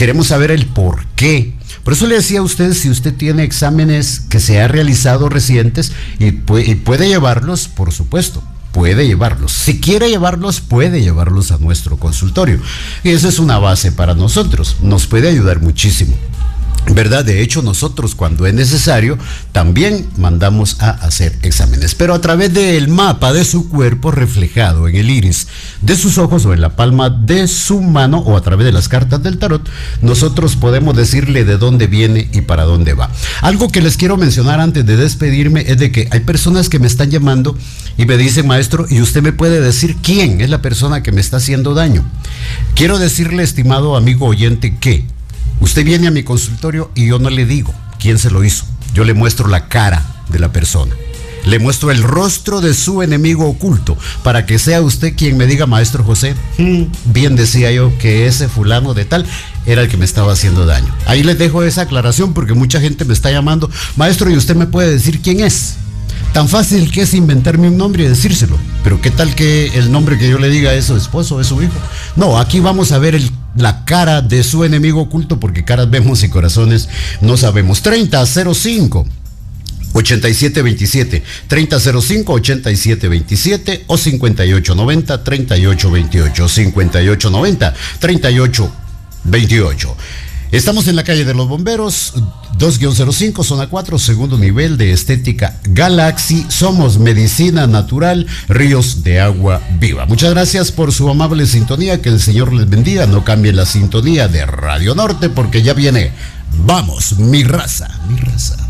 queremos saber el por qué. Por eso le decía a usted, si usted tiene exámenes que se ha realizado recientes y puede llevarlos, por supuesto, puede llevarlos. Si quiere llevarlos, puede llevarlos a nuestro consultorio. Y esa es una base para nosotros, nos puede ayudar muchísimo, ¿verdad? De hecho, nosotros cuando es necesario también mandamos a hacer exámenes, pero a través del mapa de su cuerpo reflejado en el iris de sus ojos o en la palma de su mano o a través de las cartas del tarot, nosotros podemos decirle de dónde viene y para dónde va. Algo que les quiero mencionar antes de despedirme es de que hay personas que me están llamando y me dicen: maestro, ¿y usted me puede decir quién es la persona que me está haciendo daño? Quiero decirle, estimado amigo oyente, que usted viene a mi consultorio y yo no le digo quién se lo hizo. Yo le muestro la cara de la persona. Le muestro el rostro de su enemigo oculto para que sea usted quien me diga: maestro José, bien decía yo que ese fulano de tal era el que me estaba haciendo daño. Ahí les dejo esa aclaración porque mucha gente me está llamando: maestro, ¿y usted me puede decir quién es? Tan fácil que es inventarme un nombre y decírselo. Pero ¿qué tal que el nombre que yo le diga es su esposo, es su hijo? No, aquí vamos a ver la cara de su enemigo oculto, porque caras vemos y corazones no sabemos. 3005 8727, 3005 8727 o 5890 3828, 5890 3828. Estamos en la calle de los Bomberos, 2-05, zona 4, segundo nivel de Estética Galaxy. Somos medicina natural, ríos de agua viva. Muchas gracias por su amable sintonía, que el Señor les bendiga. No cambien la sintonía de Radio Norte porque ya viene Vamos, mi raza, mi raza.